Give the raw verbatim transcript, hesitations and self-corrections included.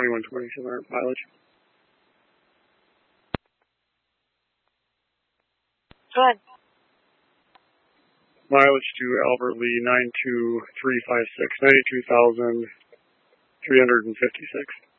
twenty-one twenty-seven mileage. Go ahead. Mileage to Albert Lee, nine two three five six, ninety-two thousand three hundred fifty-six.